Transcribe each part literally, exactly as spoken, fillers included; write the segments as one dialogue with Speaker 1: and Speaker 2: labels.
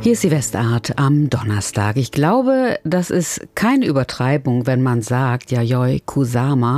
Speaker 1: Hier ist die Westart am Donnerstag. Ich glaube, das ist keine Übertreibung, wenn man sagt, Yayoi Kusama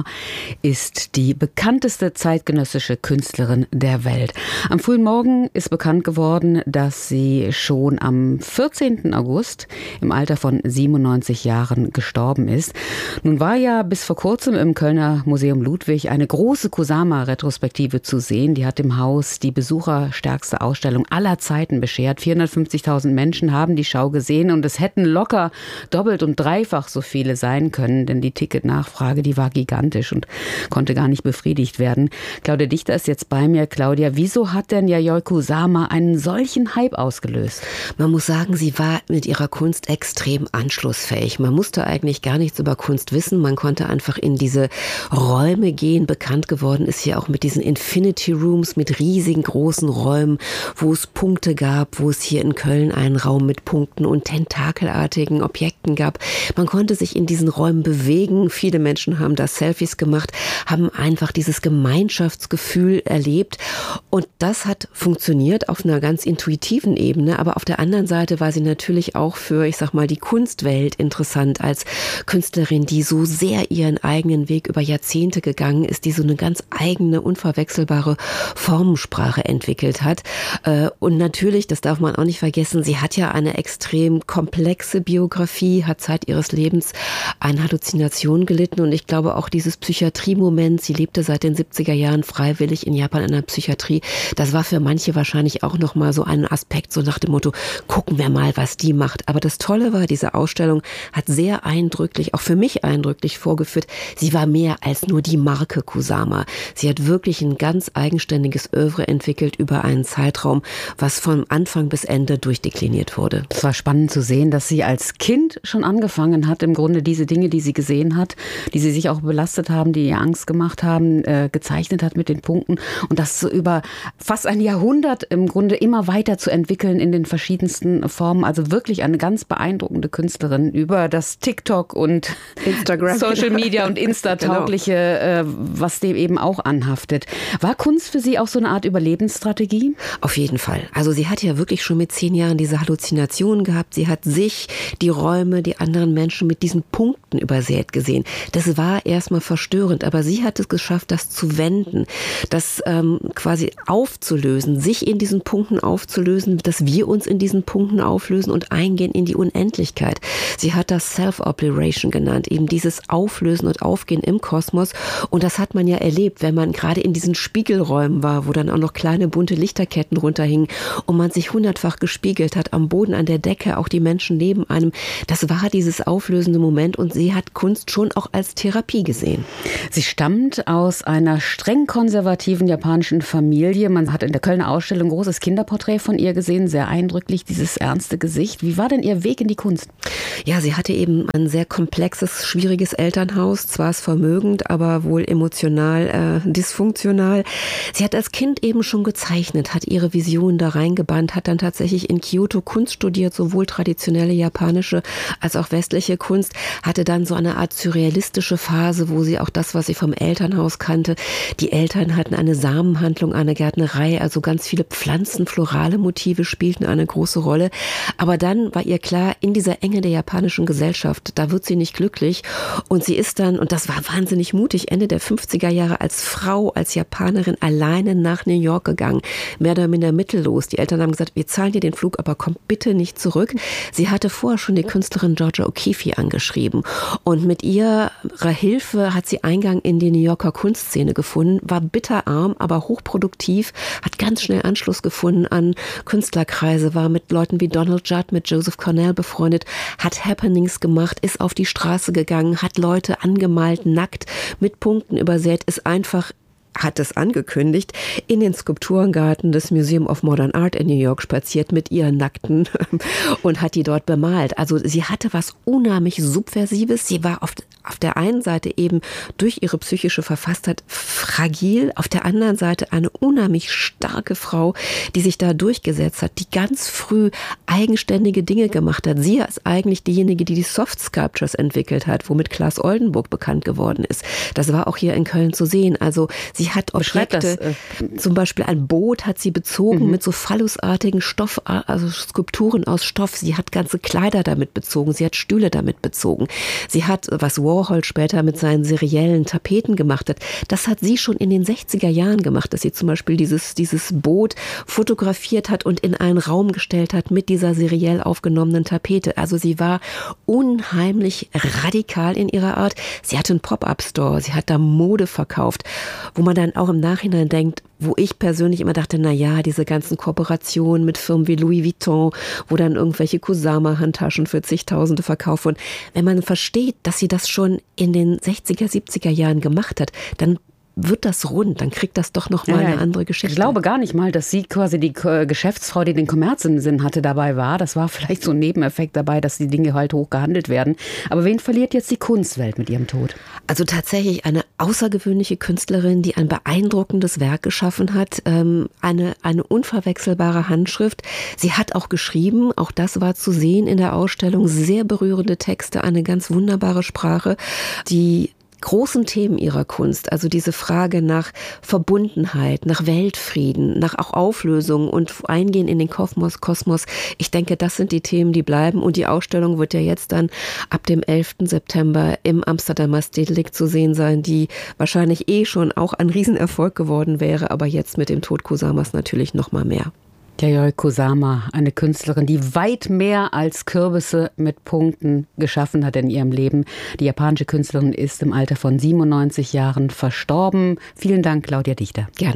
Speaker 1: ist die bekannteste zeitgenössische Künstlerin der Welt. Am frühen Morgen ist bekannt geworden, dass sie schon am vierzehnten August im Alter von siebenundneunzig Jahren gestorben ist. Nun war ja bis vor kurzem im Kölner Museum Ludwig eine große Kusama-Retrospektive zu sehen. Die hat dem Haus die besucherstärkste Ausstellung aller Zeiten beschert. vierhundertfünfzigtausend Menschen haben die Schau gesehen und es hätten locker doppelt und dreifach so viele sein können, denn die Ticketnachfrage, die war gigantisch und konnte gar nicht befriedigt werden. Claudia Dichter ist jetzt bei mir. Claudia, wieso hat denn Yayoi Kusama einen solchen Hype ausgelöst?
Speaker 2: Man muss sagen, sie war mit ihrer Kunst extrem anschlussfähig. Man musste eigentlich gar nichts über Kunst wissen. Man konnte einfach in diese Räume gehen. Bekannt geworden ist sie auch mit diesen Infinity Rooms, mit riesigen großen Räumen, wo es Punkte gab, wo es hier in Köln einen Raum mit Punkten und tentakelartigen Objekten gab. Man konnte sich in diesen Räumen bewegen. Viele Menschen haben da Selfies gemacht, haben einfach dieses Gemeinschaftsgefühl erlebt. Und das hat funktioniert auf einer ganz intuitiven Ebene. Aber auf der anderen Seite war sie natürlich auch für, ich sag mal, die Kunstwelt interessant als Künstlerin, die so sehr ihren eigenen Weg über Jahrzehnte gegangen ist, die so eine ganz eigene, unverwechselbare Formensprache entwickelt hat. Und natürlich, das darf man auch nicht vergessen, sie hat ja eine extrem komplexe Biografie, hat Zeit ihres Lebens an Halluzinationen gelitten und ich glaube auch dieses Psychiatrie-Moment, sie lebte seit den siebziger Jahren freiwillig in Japan in der Psychiatrie, das war für manche wahrscheinlich auch nochmal so ein Aspekt, so nach dem Motto, gucken wir mal, was die macht. Aber das Tolle war, diese Ausstellung hat sehr eindrücklich, auch für mich eindrücklich vorgeführt, sie war mehr als nur die Marke Kusama. Sie hat wirklich ein ganz eigenständiges Œuvre entwickelt über einen Zeitraum, was von Anfang bis Ende durchdekliniert wurde.
Speaker 1: Es war spannend zu sehen, dass sie als Kind schon angefangen hat, im Grunde diese Dinge, die sie gesehen hat, die sie sich auch belastet haben, die ihr Angst gemacht haben, äh, gezeichnet hat mit den Punkten und das so über fast ein Jahrhundert im Grunde immer weiter zu entwickeln in den verschiedensten Formen. Also wirklich eine ganz beeindruckende Künstlerin über das TikTok und Instagram, Social Media und Insta-taugliche, genau. äh, was dem eben auch anhaftet. War Kunst für Sie auch so eine Art Überlebensstrategie?
Speaker 2: Auf jeden Fall. Also sie hat ja wirklich schon mit zehn Jahren diese Halluzinationen gehabt. Sie hat sich, die Räume, die anderen Menschen mit diesen Punkten übersät gesehen. Das war erstmal verstörend, aber sie hat es geschafft, das zu wenden, das ähm, quasi aufzulösen, sich in diesen Punkten aufzulösen, dass wir uns in diesen Punkten auflösen und eingehen in die Unendlichkeit. Sie hat das Self-Obliteration genannt, eben dieses Auflösen und Aufgehen im Kosmos. Und das hat man ja erlebt, wenn man gerade in diesen Spiegelräumen war, wo dann auch noch kleine bunte Lichterketten runterhingen und man sich hundertfach gespiegelt hat, am Boden, an der Decke, auch die Menschen neben einem. Das war dieses auflösende Moment und sie hat Kunst schon auch als Therapie gesehen.
Speaker 1: Sie stammt aus einer streng konservativen japanischen Familie. Man hat in der Kölner Ausstellung ein großes Kinderporträt von ihr gesehen, sehr eindrücklich, dieses ernste Gesicht. Wie war denn ihr Weg in die Kunst?
Speaker 2: Ja, sie hatte eben ein sehr komplexes, schwieriges Elternhaus, zwar vermögend, aber wohl emotional äh, dysfunktional. Sie hat als Kind eben schon gezeichnet, hat ihre Visionen da reingebannt, hat dann tatsächlich in Kyoto Kunst studiert, sowohl traditionelle japanische als auch westliche Kunst, hatte dann so eine Art surrealistische Phase, wo sie auch das, was sie vom Elternhaus kannte, die Eltern hatten eine Samenhandlung, eine Gärtnerei, also ganz viele Pflanzen, florale Motive spielten eine große Rolle. Aber dann war ihr klar, in dieser Enge der japanischen Gesellschaft, da wird sie nicht glücklich und sie ist dann, und das war wahnsinnig mutig, Ende der fünfziger Jahre als Frau, als Japanerin alleine nach New York gegangen, mehr oder minder mittellos. Die Eltern haben gesagt, wir zahlen dir den Flug, aber komm bitte nicht zurück. Sie hatte vorher schon die Künstlerin Georgia O'Keeffe angeschrieben und mit ihrer Hilfe hat sie Eingang in die New Yorker Kunstszene gefunden, war bitterarm, aber hochproduktiv, hat ganz schnell Anschluss gefunden an Künstlerkreise, war mit Leuten wie Donald Judd, mit Joseph Cornell befreundet, hat Happenings gemacht, ist auf die Straße gegangen, hat Leute angemalt, nackt, mit Punkten übersät, ist einfach hat es angekündigt, in den Skulpturengarten des Museum of Modern Art in New York spaziert mit ihren Nackten und hat die dort bemalt. Also sie hatte was unheimlich Subversives. Sie war auf, auf der einen Seite eben durch ihre psychische Verfasstheit fragil, auf der anderen Seite eine unheimlich starke Frau, die sich da durchgesetzt hat, die ganz früh eigenständige Dinge gemacht hat. Sie ist eigentlich diejenige, die die Soft Sculptures entwickelt hat, womit Claes Oldenburg bekannt geworden ist. Das war auch hier in Köln zu sehen. Also sie Sie hat Objekte, das, äh, zum Beispiel ein Boot hat sie bezogen mhm. mit so phallusartigen Stoff, also Skulpturen aus Stoff. Sie hat ganze Kleider damit bezogen, sie hat Stühle damit bezogen. Sie hat, was Warhol später mit seinen seriellen Tapeten gemacht hat, das hat sie schon in den sechziger Jahren gemacht, dass sie zum Beispiel dieses, dieses Boot fotografiert hat und in einen Raum gestellt hat mit dieser seriell aufgenommenen Tapete. Also sie war unheimlich radikal in ihrer Art. Sie hatte einen Pop-up-Store, sie hat da Mode verkauft, wo man dann auch im Nachhinein denkt, wo ich persönlich immer dachte, na ja, diese ganzen Kooperationen mit Firmen wie Louis Vuitton, wo dann irgendwelche Kusama-Handtaschen für zigtausende verkauft wurden. Wenn man versteht, dass sie das schon in den sechziger, siebziger Jahren gemacht hat, dann wird das rund, dann kriegt das doch noch mal ja, eine andere Geschichte.
Speaker 1: Ich glaube gar nicht mal, dass sie quasi die Geschäftsfrau, die den Kommerz im Sinn hatte, dabei war. Das war vielleicht so ein Nebeneffekt dabei, dass die Dinge halt hoch gehandelt werden. Aber wen verliert jetzt die Kunstwelt mit ihrem Tod?
Speaker 2: Also tatsächlich eine außergewöhnliche Künstlerin, die ein beeindruckendes Werk geschaffen hat, ähm, eine, eine unverwechselbare Handschrift. Sie hat auch geschrieben, auch das war zu sehen in der Ausstellung, sehr berührende Texte, eine ganz wunderbare Sprache, die großen Themen ihrer Kunst, also diese Frage nach Verbundenheit, nach Weltfrieden, nach auch Auflösung und Eingehen in den Kosmos, Kosmos. Ich denke, das sind die Themen, die bleiben. Und die Ausstellung wird ja jetzt dann ab dem elften September im Amsterdamer Stedelijk zu sehen sein, die wahrscheinlich eh schon auch ein Riesenerfolg geworden wäre, aber jetzt mit dem Tod Kusamas natürlich noch mal mehr.
Speaker 1: Yayoi Kusama, eine Künstlerin, die weit mehr als Kürbisse mit Punkten geschaffen hat in ihrem Leben. Die japanische Künstlerin ist im Alter von siebenundneunzig Jahren verstorben. Vielen Dank, Claudia Dichter.
Speaker 2: Gerne.